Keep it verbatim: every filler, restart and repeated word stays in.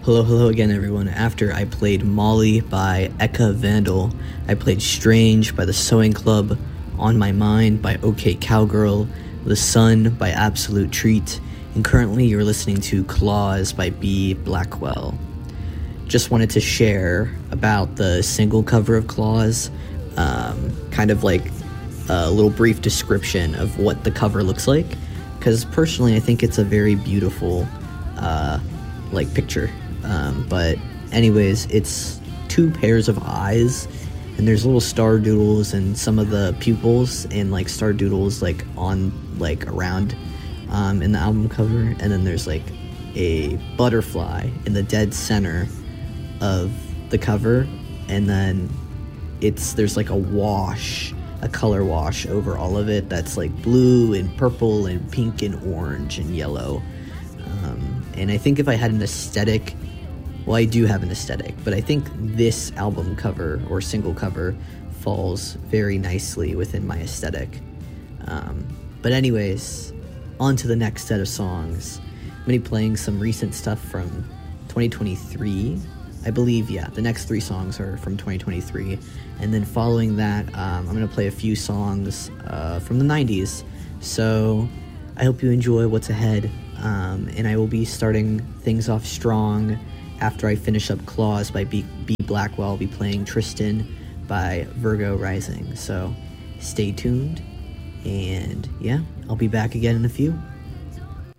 Hello, hello again, everyone. After I played Molly by Eka Vandal, I played Strange by The Sewing Club, On My Mind by OK Cowgirl, The Sun by Absolute Treat, and currently you're listening to Claws by B. Blackwell. Just wanted to share about the single cover of Claws, um, kind of like a little brief description of what the cover looks like, because personally I think it's a very beautiful uh, like picture. Um, but anyways, it's two pairs of eyes, and there's little star doodles and some of the pupils and like star doodles like on like around um, in the album cover, and then there's like a butterfly in the dead center of the cover, and then it's there's like a wash, a color wash over all of it that's like blue and purple and pink and orange and yellow. Um, and I think if I had an aesthetic, well, I do have an aesthetic, but I think this album cover or single cover falls very nicely within my aesthetic. Um, but anyways, on to the next set of songs. I'm going to be playing some recent stuff from twenty twenty-three. I believe, yeah, the next three songs are from twenty twenty-three. And then following that, um, I'm going to play a few songs uh, from the nineties. So I hope you enjoy what's ahead. Um, and I will be starting things off strong after I finish up Claws by B. B. Blackwell. I'll be playing Tristan by Virgo Rising. So stay tuned. And yeah, I'll be back again in a few.